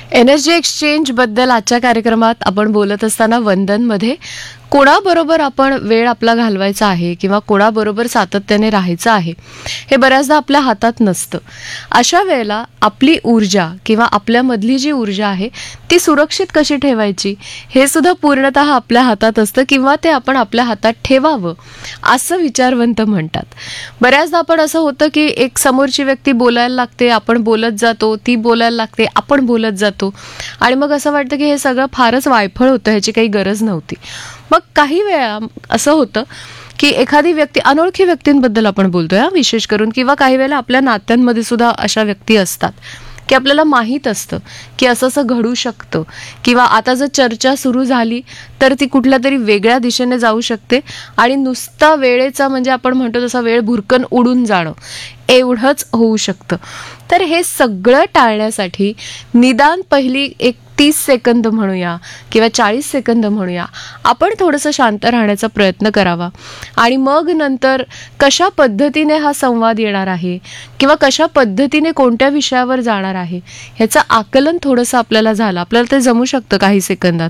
Energy exchange बद्दल आजच्या कार्यक्रमात आपण बोलत असताना वंदनमध्ये कोणाबरोबर आपण वेळ आपला घालवायचा आहे किंवा कोणाबरोबर सातत्याने राहायचं आहे हे बऱ्याचदा आपल्या हातात नसतं. अशा वेळेला आपली ऊर्जा किंवा आपल्यामधली जी ऊर्जा आहे ती सुरक्षित कशी ठेवायची हे सुद्धा पूर्णतः आपल्या हातात असतं किंवा ते आपण आपल्या हातात ठेवावं असं विचारवंत म्हणतात. बऱ्याचदा आपण असं होतं की एक समोरची व्यक्ती बोलायला लागते, आपण बोलत जातो, ती बोलायला लागते, आपण बोलत जातो आणि मग असं वाटतं की हे सगळं फारच वायफळ होतं, ह्याची काही गरज नव्हती. मग काही वेळा असं होतं की एखादी व्यक्ती, अनोळखी व्यक्तींबद्दल आपण बोलतोय विशेष करून, किंवा काही वेळेला आपल्या नात्यांमध्ये सुद्धा अशा व्यक्ती असतात की आपल्याला माहीत असतं की असं असं घडू शकतं किंवा आता जर चर्चा सुरू झाली तर ती कुठल्या तरी वेगळ्या दिशेने जाऊ शकते आणि नुसता वेळेचा म्हणजे आपण म्हणतो तसा वेळ भुरकन उडून जाणं एवढंच होऊ शकतं. तर हे सगळं टाळण्यासाठी निदान पहिली एक 30 सेकंद म्हणूया किंवा 40 सेकंद म्हणूया, आपण थोडंसं शांत राहण्याचा प्रयत्न करावा आणि मग नंतर कशा पद्धतीने हा संवाद येणार आहे किंवा कशा पद्धतीने कोणत्या विषयावर जाणार आहे ह्याचं आकलन थोडंसं आपल्याला झालं, आपल्याला ते जमू शकतं काही सेकंदात,